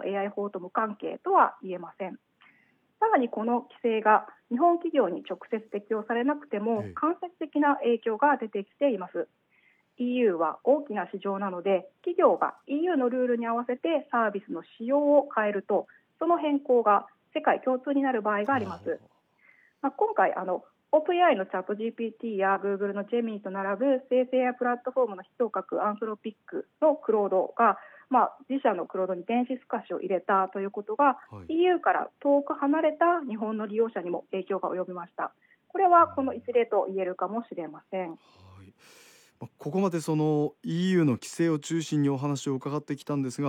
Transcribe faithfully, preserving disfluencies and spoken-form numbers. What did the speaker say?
エーアイ 法と無関係とは言えません。さらにこの規制が日本企業に直接適用されなくても間接的な影響が出てきています。 イーユー は大きな市場なので、企業が イーユー のルールに合わせてサービスの仕様を変えると、その変更が世界共通になる場合があります。まあ、今回あの オープンエーアイ のチャット ジーピーティー や Google の ジェミニ と並ぶ生成 エーアイ プラットフォームの筆頭格アンソロピックのクロードが、まあ、自社のクロードに電子透かしを入れたということが、はい、イーユー から遠く離れた日本の利用者にも影響が及びました。これはこの一例と言えるかもしれません。はい、 ここまでその イーユー の規制を中心にお話を伺ってきたんですが、